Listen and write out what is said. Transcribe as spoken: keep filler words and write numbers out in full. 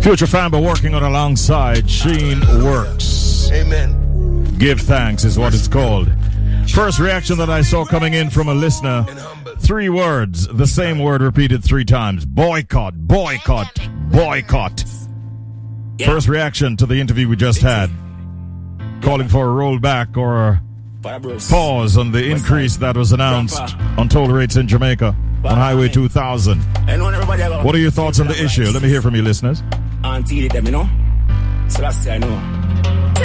Future Family working on alongside Sheen Works. Amen. Give Thanks is what it's called. First reaction that I saw coming in from a listener. Three words, the same word repeated three times. Boycott, boycott, boycott. First reaction to the interview we just had. Calling for a rollback or a pause on the increase that was announced on toll rates in Jamaica on Highway two thousand. What are your thoughts on the issue? Let me hear from you, listeners. Auntie, them, you know. So that's I know.